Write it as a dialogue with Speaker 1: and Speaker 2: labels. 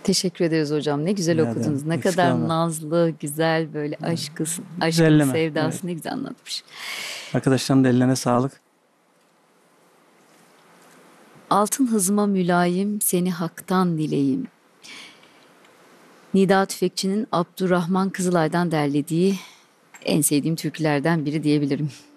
Speaker 1: Teşekkür ederiz hocam. Ne güzel
Speaker 2: Rica ederim.
Speaker 1: okudunuz. Ne
Speaker 2: Eksik
Speaker 1: kadar
Speaker 2: olma.
Speaker 1: nazlı, güzel böyle aşkın
Speaker 2: Güzelleme. Evet.
Speaker 1: sevdasını ne güzel anlatmış.
Speaker 2: Arkadaşların da ellerine sağlık.
Speaker 1: Altın hızıma mülayim, seni haktan dileyim. Nida Tüfekçi'nin Abdurrahman Kızılay'dan derlediği en sevdiğim türkülerden biri diyebilirim.